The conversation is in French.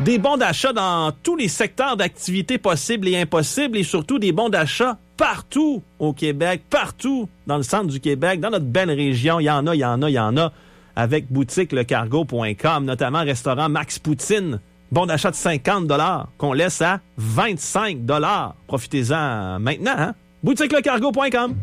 Des bons d'achat dans tous les secteurs d'activité possibles et impossibles et surtout des bons d'achat partout au Québec, partout dans le centre du Québec, dans notre belle région. Il y en a. Avec boutiquelecargo.com, notamment restaurant Max Poutine. Bon d'achat de 50 $ qu'on laisse à 25 $. Profitez-en maintenant, hein? boutiquelecargo.com.